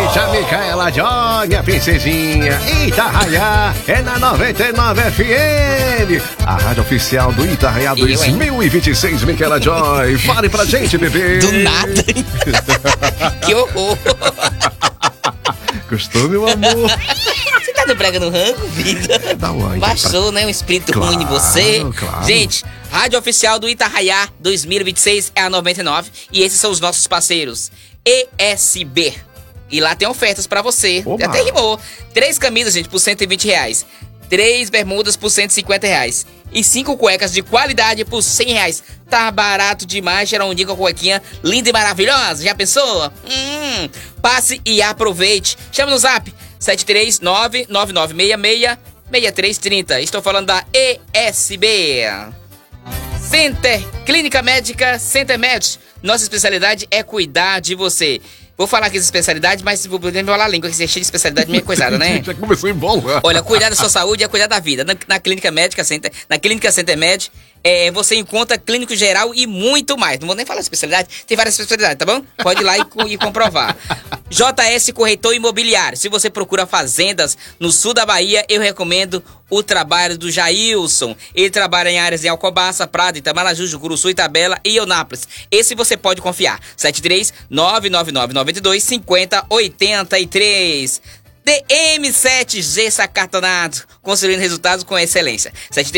Beijo, Micaela Joy, minha princesinha. Itarraiá é na 99 FM. A rádio oficial do Itarraiá 2026, Micaela Joy. Fale pra gente, bebê. Do nada. Que horror. Gostou, meu amor? Você tá no brega no rango, vida? Dá uma Baixou, né? Um espírito ruim em você. Claro. Gente, rádio oficial do Itarraiá 2026 é a 99. E esses são os nossos parceiros. ESB. E lá tem ofertas pra você. Oba. Até rimou. 3 camisas, gente, por R$120. 3 bermudas por R$150. E 5 cuecas de qualidade por R$100. Tá barato demais, Geraldinho com a cuequinha linda e maravilhosa. Já pensou? Passe e aproveite. Chama no zap 739-9966-6330. Estou falando da ESB. Center Clínica Médica Center Med. Nossa especialidade é cuidar de você. Vou falar aqui de especialidade, mas vou enrolar a língua, que você é cheio de especialidade meio coisada, né? Já começou em bola. Olha, cuidar da sua saúde é cuidar da vida. Na Clínica Médica Center, na Clínica Center Med, você encontra clínico geral e muito mais. Não vou nem falar especialidade, tem várias especialidades, tá bom? Pode ir lá e comprovar. JS Corretor Imobiliário. Se você procura fazendas no sul da Bahia, eu recomendo o trabalho do Jailson. Ele trabalha em áreas de Alcobaça, Prado, Itamaraju, Jucuruçu, Itabela e Eunápolis. Esse você pode confiar. 73-999-92-5083. DM7G Sacartonado, construindo resultados com excelência.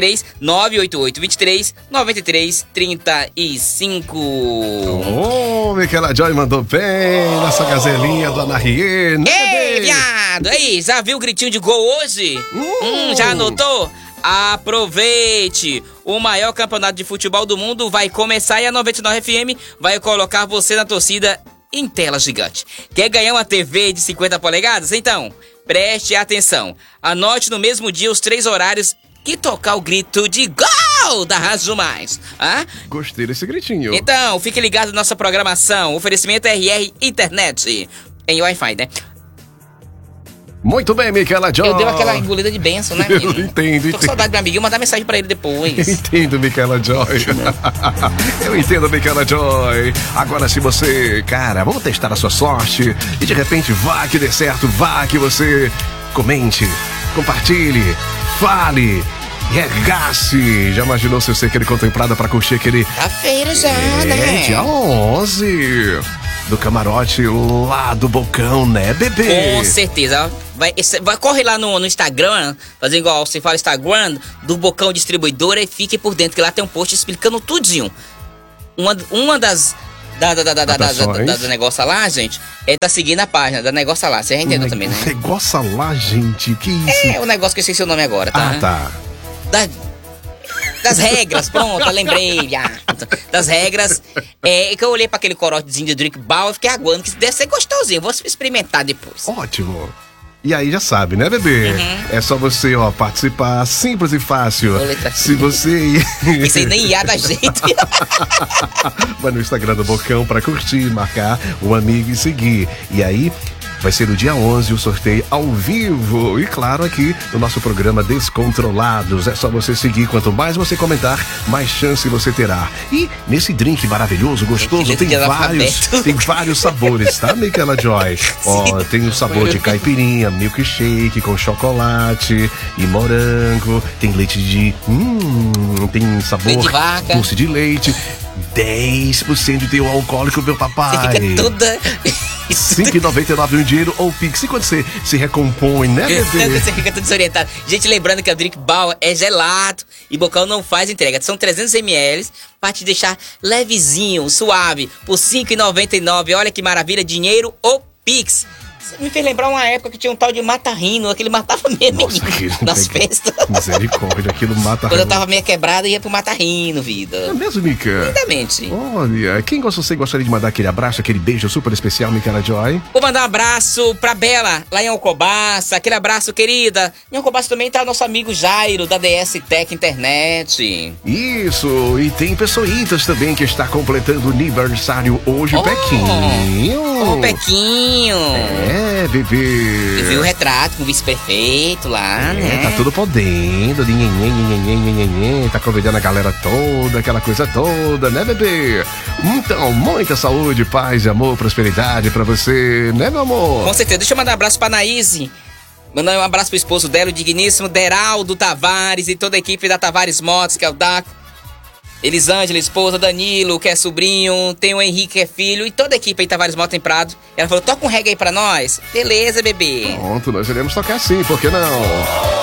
73-988-23-93-35. Ô, Micaela Joy mandou bem nessa gazelinha do Anarie, né? Ei, viado! Aí, já viu o gritinho de gol hoje? Já anotou? Aproveite! O maior campeonato de futebol do mundo vai começar e a 99 FM vai colocar você na torcida em tela gigante. Quer ganhar uma TV de 50 polegadas? Então, preste atenção. Anote no mesmo dia os 3 horários que tocar o grito de gol da Rádio Mais. Gostei desse gritinho. Então, fique ligado na nossa programação. Oferecimento RR Internet. Em Wi-Fi, né? Muito bem, Micaela Joy. Eu dei aquela engolida de benção, né, menino? Entendo. Tô com saudade do meu amiguinho, mandar mensagem pra ele depois. Entendo, Micaela Joy. Eu entendo, Micaela Joy. Agora, se você, cara, vamos testar a sua sorte e de repente vá que dê certo, vá que você comente, compartilhe, fale, regace. Já imaginou se você querer contemplada pra curtir aquele... Tá feira já, né? Dia 11 do camarote lá do Bocão, né, bebê? Com certeza. Vai correr lá no Instagram, fazer igual você fala Instagram, do Bocão Distribuidora e fique por dentro, que lá tem um post explicando tudinho. Uma das... Da negócio lá, gente, tá seguindo a página da negócio lá. Você já entendeu também, né? Negócio lá, gente, que isso? É o negócio que eu esqueci o nome agora, tá? Tá. Das regras, pronto, eu lembrei. Das regras. Que eu olhei pra aquele corotezinho de Drink Ball e fiquei aguardando, que deve ser gostosinho. Vou experimentar depois. Ótimo. E aí já sabe, né, bebê? É só você, participar, simples e fácil. Se você... Isso aí nem ia dar jeito. Vai no Instagram do Bocão pra curtir, marcar um amigo e seguir. E aí... vai ser no dia 11 o sorteio ao vivo. E claro, aqui no nosso programa Descontrolados. É só você seguir. Quanto mais você comentar, mais chance você terá. E nesse drink maravilhoso, gostoso, tem vários sabores, tá, Micaela Joy? Tem o sabor de caipirinha, milkshake com chocolate e morango. Tem leite de... tem sabor... leite de vaca. Mousse de leite. 10% de teor alcoólico, meu papai. Você fica toda... R$5,99 um dinheiro ou Pix. E quando você se recompõe, né, bebê? Você fica tudo desorientado. Gente, lembrando que a Drink Ball é gelado e Bocão não faz entrega. São 300 ml pra te deixar levezinho, suave, por R$5,99. Olha que maravilha, dinheiro ou Pix. Você me fez lembrar uma época que tinha um tal de mata-rino, aquele matava mesmo, nas festas. Misericórdia, aquilo mata. Quando eu tava meio quebrada, ia pro mata-rino, vida. É mesmo, Mica? Lindamente. Olha, quem você gostaria de mandar aquele abraço, aquele beijo super especial, Micaela Joy? Vou mandar um abraço pra Bela, lá em Alcobaça, aquele abraço, querida. Em Alcobaça também tá nosso amigo Jairo, da DS Tech Internet. Isso, e tem Pessoitas também, que está completando o aniversário hoje, o Pequinho. O Pequinho. É, bebê. Eu vi o retrato com o vice-prefeito lá, né? Tá tudo podendo, tá convidando a galera toda, aquela coisa toda, né, bebê? Então, muita saúde, paz, amor, prosperidade pra você, né, meu amor? Com certeza. Deixa eu mandar um abraço pra Anaíse. Mandar um abraço pro esposo dela, o digníssimo Deraldo Tavares e toda a equipe da Tavares Motos, que é o Daco. Elisângela, esposa, Danilo, que é sobrinho, tem o Henrique, que é filho, e toda a equipe aí, Tavares Motos em Prado. Ela falou, toca um reggae aí pra nós. Beleza, bebê. Pronto, nós iremos tocar sim, por que não?